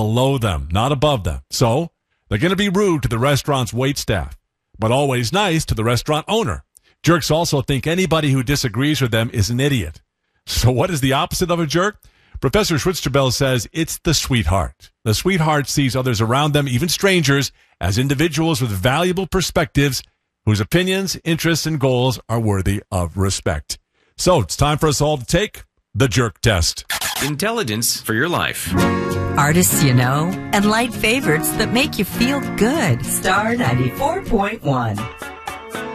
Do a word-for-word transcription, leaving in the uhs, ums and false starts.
below them, not above them. So they're going to be rude to the restaurant's waitstaff, but always nice to the restaurant owner. Jerks also think anybody who disagrees with them is an idiot. So what is the opposite of a jerk? Professor Schwitzterbell says it's the sweetheart. The sweetheart sees others around them, even strangers, as individuals with valuable perspectives whose opinions, interests, and goals are worthy of respect. So it's time for us all to take the jerk test. Intelligence for your life. Artists you know and light favorites that make you feel good. Star ninety-four point one.